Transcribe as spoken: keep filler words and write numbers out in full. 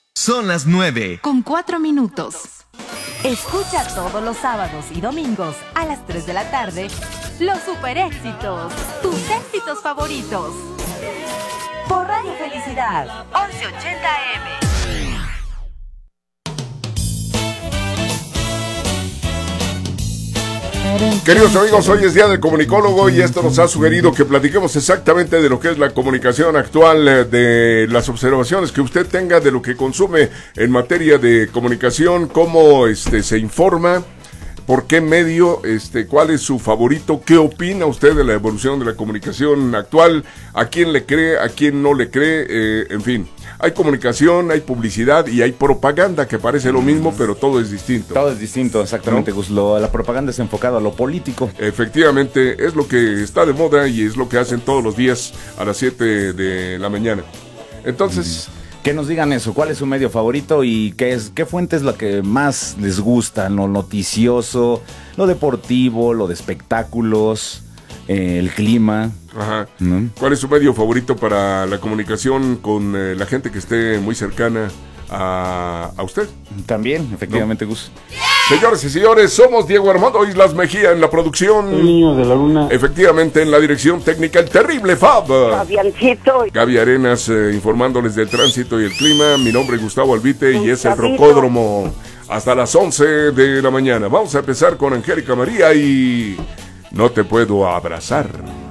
Son las nueve. Con cuatro minutos. Escucha todos los sábados y domingos a las tres de la tarde los super éxitos, tus éxitos favoritos. Por Radio Felicidad, once ochenta A M. Queridos amigos, hoy es día del comunicólogo y esto nos ha sugerido que platiquemos exactamente de lo que es la comunicación actual, de las observaciones que usted tenga de lo que consume en materia de comunicación, cómo este se informa, por qué medio, este, cuál es su favorito, qué opina usted de la evolución de la comunicación actual, a quién le cree, a quién no le cree, eh, en fin. Hay comunicación, hay publicidad y hay propaganda, que parece lo mismo, pero todo es distinto. Todo es distinto, exactamente, ¿no? Gus. Lo, la propaganda es enfocada a lo político. Efectivamente, es lo que está de moda y es lo que hacen todos los días a las siete de la mañana. Entonces... Que nos digan eso, cuál es su medio favorito y qué es, qué fuente es la que más les gusta, lo noticioso, lo deportivo, lo de espectáculos, eh, el clima. Ajá. ¿No? ¿Cuál es su medio favorito para la comunicación con eh, la gente que esté muy cercana a, a usted? También, efectivamente, ¿no? Gus. Señores y señores, somos Diego Armando Islas Mejía en la producción. El niño de la luna. Efectivamente, en la dirección técnica, el terrible Fab. Fabiancito. Gaby Arenas eh, informándoles del tránsito y el clima. Mi nombre es Gustavo Albite y es el Gustavito. Rocódromo. Hasta las once de la mañana. Vamos a empezar con Angélica María y No te puedo abrazar.